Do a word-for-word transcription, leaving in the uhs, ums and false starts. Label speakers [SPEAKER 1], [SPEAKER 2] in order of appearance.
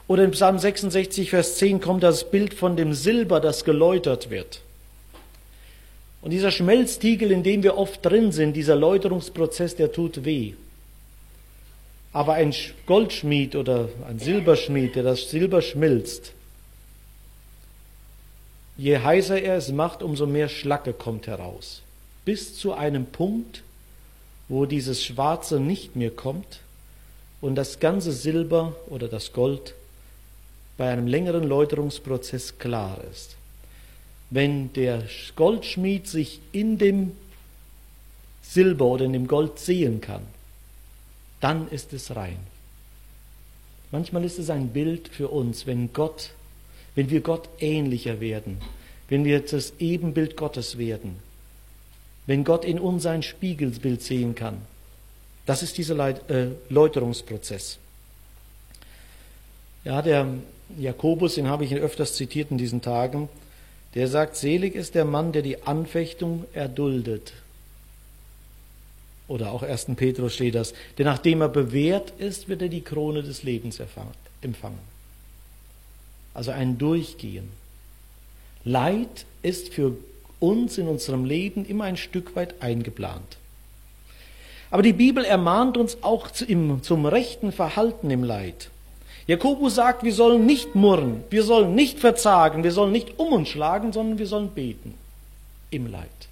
[SPEAKER 1] Oder in Psalm sechsundsechzig, Vers zehn kommt das Bild von dem Silber, das geläutert wird. Und dieser Schmelztiegel, in dem wir oft drin sind, dieser Läuterungsprozess, der tut weh. Aber ein Goldschmied oder ein Silberschmied, der das Silber schmilzt, je heißer er es macht, umso mehr Schlacke kommt heraus. Bis zu einem Punkt, wo dieses Schwarze nicht mehr kommt und das ganze Silber oder das Gold bei einem längeren Läuterungsprozess klar ist. Wenn der Goldschmied sich in dem Silber oder in dem Gold sehen kann, dann ist es rein. Manchmal ist es ein Bild für uns, wenn Gott, wenn wir Gott ähnlicher werden, wenn wir das Ebenbild Gottes werden, wenn Gott in uns ein Spiegelbild sehen kann. Das ist dieser Läuterungsprozess. Ja, der Jakobus, den habe ich öfters zitiert in diesen Tagen, der sagt, selig ist der Mann, der die Anfechtung erduldet. Oder auch ersten Petrus steht das. Denn nachdem er bewährt ist, wird er die Krone des Lebens empfangen. Also ein Durchgehen. Leid ist für uns in unserem Leben immer ein Stück weit eingeplant. Aber die Bibel ermahnt uns auch zum rechten Verhalten im Leid. Jakobus sagt, wir sollen nicht murren, wir sollen nicht verzagen, wir sollen nicht um uns schlagen, sondern wir sollen beten im Leid.